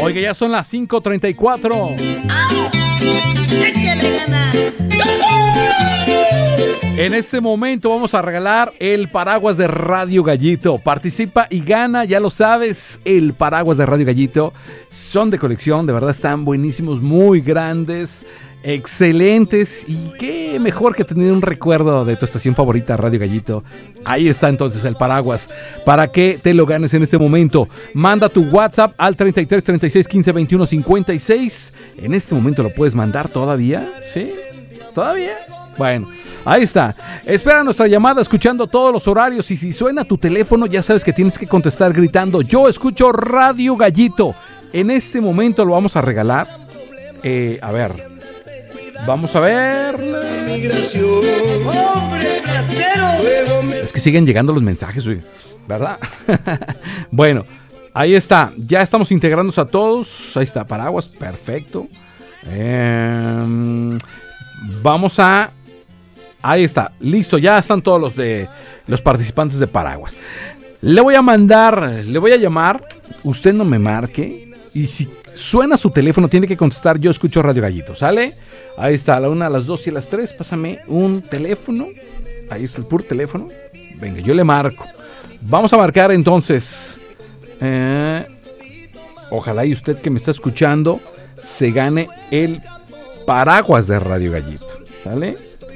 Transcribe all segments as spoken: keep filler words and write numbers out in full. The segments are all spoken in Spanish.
Oiga, ya son las cinco treinta y cuatro. ¡Échale ganas! En este momento vamos a regalar el paraguas de Radio Gallito. Participa y gana, ya lo sabes, el paraguas de Radio Gallito. Son de colección, de verdad están buenísimos, muy grandes, excelentes. Y qué mejor que tener un recuerdo de tu estación favorita, Radio Gallito. Ahí está entonces el paraguas para que te lo ganes en este momento. Manda tu WhatsApp al treinta y tres, treinta y seis, quince, veintiuno, cincuenta y seis. En este momento lo puedes mandar todavía, ¿sí? ¿Todavía? Bueno, ahí está. Espera nuestra llamada escuchando todos los horarios y si suena tu teléfono ya sabes que tienes que contestar gritando: yo escucho Radio Gallito. En este momento lo vamos a regalar. Eh, a ver. Vamos a ver. Es que siguen llegando los mensajes, ¿verdad? Bueno, ahí está. Ya estamos integrándonos a todos. Ahí está, paraguas. Perfecto. Eh, vamos a... Ahí está, listo, ya están todos los de los participantes de paraguas. Le voy a mandar, le voy a llamar, usted no me marque, y si suena su teléfono tiene que contestar: yo escucho Radio Gallito, ¿sale? Ahí está, a la una, a las dos y a las tres, pásame un teléfono, ahí está el puro teléfono, venga, yo le marco. Vamos a marcar entonces, eh, ojalá y usted que me está escuchando se gane el paraguas de Radio Gallito, ¿sale?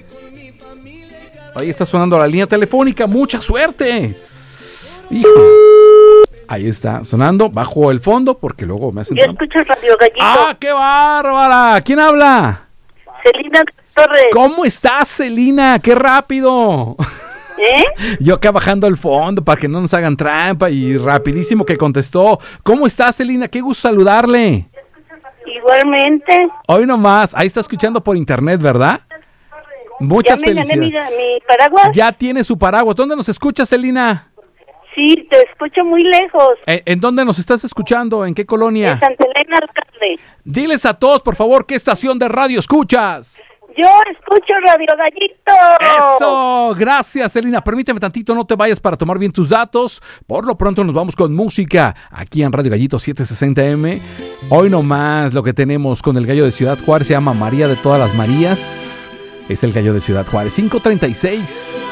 Ahí está sonando la línea telefónica. ¡Mucha suerte! Hijo. Ahí está sonando. Bajo el fondo porque luego me hacen... Yo escucho Radio Gallito. ¡Ah, qué bárbara! ¿Quién habla? Celina Torres. ¿Cómo estás, Celina? ¡Qué rápido! ¿Eh? Yo acá bajando el fondo para que no nos hagan trampa y rapidísimo que contestó. ¿Cómo estás, Celina? Qué gusto saludarle. Igualmente. Hoy nomás. Ahí está escuchando por internet, ¿verdad? Muchas ya me felicidades. Gané mi, mi paraguas. Ya tiene su paraguas. ¿Dónde nos escuchas, Celina? Sí, te escucho muy lejos. ¿En, ¿En dónde nos estás escuchando? ¿En qué colonia? En Santa Elena, Alcalde. Diles a todos, por favor, ¿qué estación de radio escuchas? Yo escucho Radio Gallito. ¡Eso! Gracias, Celina. Permíteme tantito, no te vayas para tomar bien tus datos. Por lo pronto nos vamos con música aquí en Radio Gallito setecientos sesenta eme. Hoy nomás lo que tenemos con el gallo de Ciudad Juárez se llama María de todas las Marías. Es el gallo de Ciudad Juárez, cinco treinta y seis.